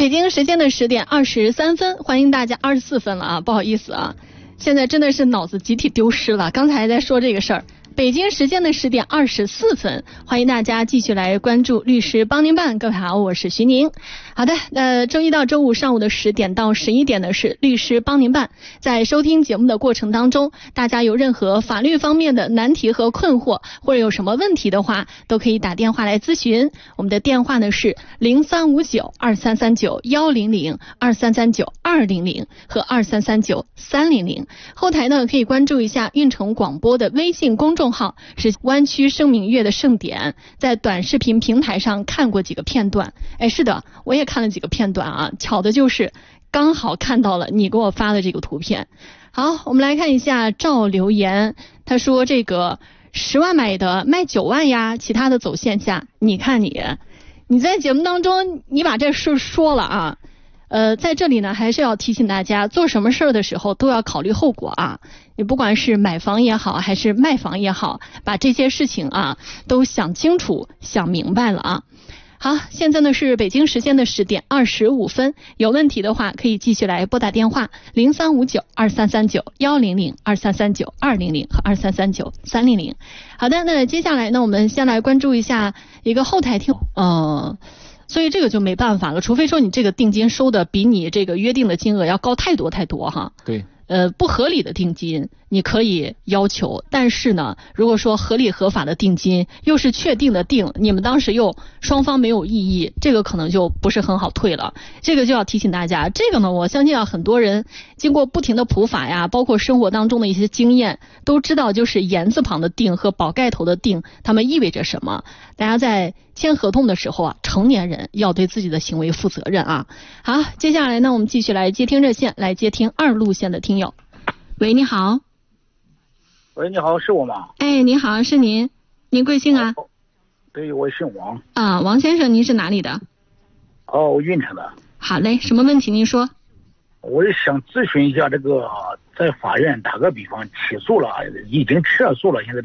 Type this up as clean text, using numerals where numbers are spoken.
北京时间的10点23分，欢迎大家24分了啊，不好意思啊，现在真的是脑子集体丢失了，刚才在说这个事儿。北京时间的10点24分，欢迎大家继续来关注律师帮您办。各位好，我是徐宁。好的，周一到周五上午的10点到11点呢是律师帮您办。在收听节目的过程当中，大家有任何法律方面的难题和困惑，或者有什么问题的话，都可以打电话来咨询。我们的电话呢是03592339-100、2339-200和2339-300。后台呢可以关注一下运城广播的微信公众号，是湾区生命月的盛典，在短视频平台上看过几个片段。是的，我也看了几个片段啊，巧的就是刚好看到了你给我发的这个图片。好，我们来看一下赵留言，他说这个10万买的卖9万呀，其他的走线下。你看你在节目当中你把这事说了啊。在这里呢还是要提醒大家，做什么事儿的时候都要考虑后果啊。你不管是买房也好还是卖房也好，把这些事情啊都想清楚想明白了啊。好，现在呢是北京时间的10点25分，有问题的话可以继续来拨打电话03592339-100、2339-200和2339-300。好的，那接下来呢我们先来关注一下一个后台听所以这个就没办法了，除非说你这个定金收的比你这个约定的金额要高太多哈。 对。 不合理的定金你可以要求，但是呢，如果说合理合法的定金又是确定的定，你们当时又双方没有异议，这个可能就不是很好退了。这个就要提醒大家，这个呢，我相信很多人经过不停的普法呀，包括生活当中的一些经验，都知道就是言字旁的定和宝盖头的定，它们意味着什么。大家在签合同的时候啊，成年人要对自己的行为负责任啊。好，接下来呢，我们继续来接听热线，来接听2路线的听友。喂，你好。 喂，你好，是我吗？ 你好，是您贵姓啊？ 对，我姓王。 王先生，您是哪里的？ 我运城的。 好嘞，什么问题您说？ 我也想咨询一下这个，在法院打个比方，起诉了，已经撤诉了，现在